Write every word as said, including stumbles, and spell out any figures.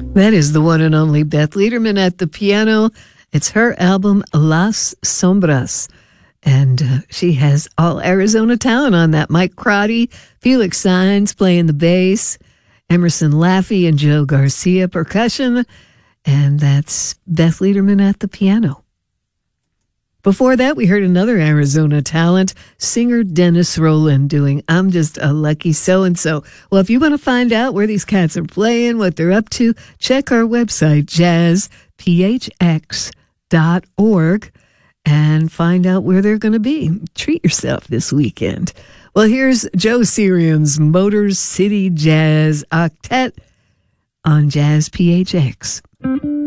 That is the one and only Beth Lederman at the piano. It's her album, Las Sombras. And uh, she has all Arizona talent on that. Mike Crotty, Felix Saenz playing the bass, Emerson Laffey and Joe Garcia percussion. And that's Beth Lederman at the piano. Before that, we heard another Arizona talent, singer Dennis Roland, doing I'm Just a Lucky So-and-So. Well, if you want to find out where these cats are playing, what they're up to, check our website, jazz p h x dot org, and find out where they're going to be. Treat yourself this weekend. Well, here's Joe Sirian's Motor City Jazz Octet on Jazz P H X.